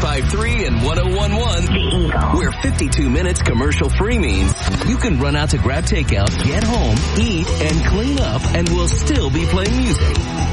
95.3 and 101.1. The Eagle. Where 52 minutes commercial-free means you can run out to grab takeout, get home, eat, and clean up, and we'll still be playing music.